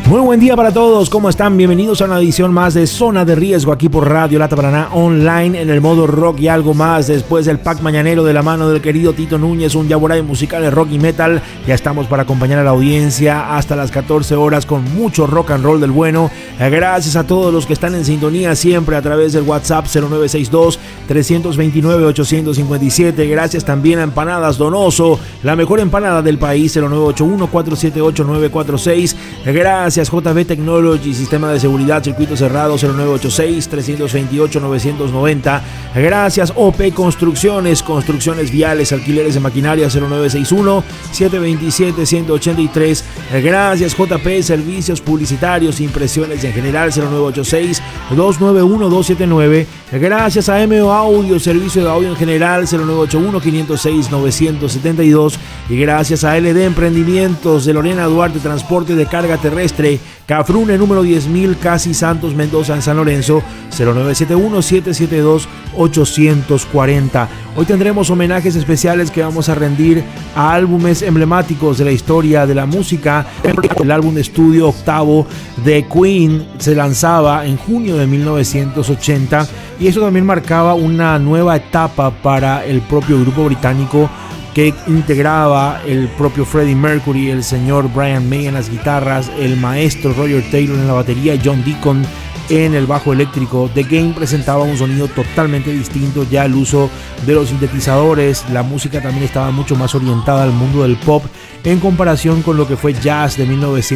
Muy buen día para todos, ¿cómo están? Bienvenidos a una edición más de Zona de Riesgo aquí por Radio Lata Paraná Online en el modo rock y algo más. Después del pack mañanero de la mano del querido Tito Núñez, un yaguaray musical de rock y metal. Ya estamos para acompañar a la audiencia hasta las 14 horas con mucho rock and roll del bueno. Gracias a todos los que están en sintonía siempre a través del WhatsApp 0962-329-857. Gracias también a Empanadas Donoso, la mejor empanada del país, 0981-478-946. Gracias JB Technology, sistema de seguridad, circuito cerrado, 0986-328-990. Gracias OP Construcciones, construcciones viales, alquileres de maquinaria, 0961-727-183. Gracias JP Servicios Publicitarios, impresiones en general, 0986-291-279. Gracias a MO Audio, servicio de audio en general, 0981-506-972. Y gracias a LD Emprendimientos de Lorena Duarte, transporte de carga terrestre, Cafrune número 10.000, Casi Santos Mendoza en San Lorenzo, 0971-772-840. Hoy tendremos homenajes especiales que vamos a rendir a álbumes emblemáticos de la historia de la música. El álbum de estudio octavo de Queen se lanzaba en junio de 1980 y eso también marcaba una nueva etapa para el propio grupo británico que integraba el propio Freddie Mercury, el señor Brian May en las guitarras, el maestro Roger Taylor en la batería y John Deacon en el bajo eléctrico. The Game presentaba un sonido totalmente distinto, ya el uso de los sintetizadores, la música también estaba mucho más orientada al mundo del pop en comparación con lo que fue Jazz de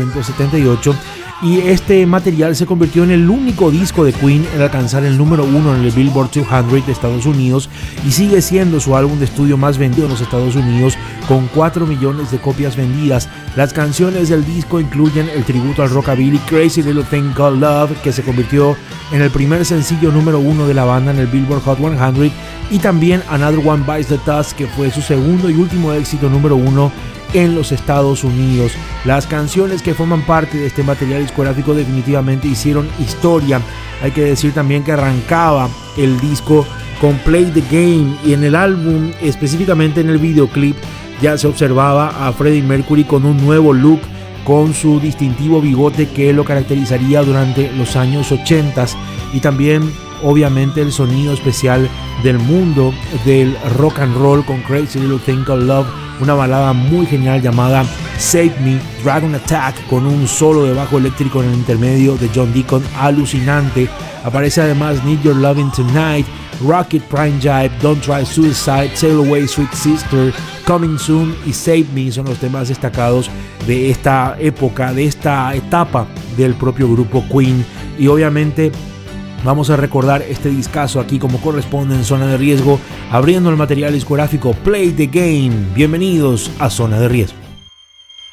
1978. Y este material se convirtió en el único disco de Queen en alcanzar el número 1 en el Billboard 200 de Estados Unidos y sigue siendo su álbum de estudio más vendido en los Estados Unidos con 4 millones de copias vendidas. Las canciones del disco incluyen el tributo al rockabilly Crazy Little Thing Called Love, que se convirtió en el primer sencillo número 1 de la banda en el Billboard Hot 100, y también Another One Bites the Dust, que fue su segundo y último éxito número 1 en los Estados Unidos. Las canciones que forman parte de este material discográfico definitivamente hicieron historia. Hay que decir también que arrancaba el disco con Play the Game, y en el álbum, específicamente en el videoclip, ya se observaba a Freddie Mercury con un nuevo look, con su distintivo bigote que lo caracterizaría durante los años 80, y también obviamente el sonido especial del mundo del rock and roll con Crazy Little Thing Called Love, una balada muy genial llamada Save Me, Dragon Attack con un solo de bajo eléctrico en el intermedio de John Deacon alucinante. Aparece además Need Your Loving Tonight, Rocket Prime Jive, Don't Try Suicide, Sail Away Sweet Sister, Coming Soon y Save Me son los temas destacados de esta época, de esta etapa del propio grupo Queen. Y obviamente vamos a recordar este discazo aquí como corresponde en Zona de Riesgo, abriendo el material discográfico Play the Game. Bienvenidos a Zona de Riesgo.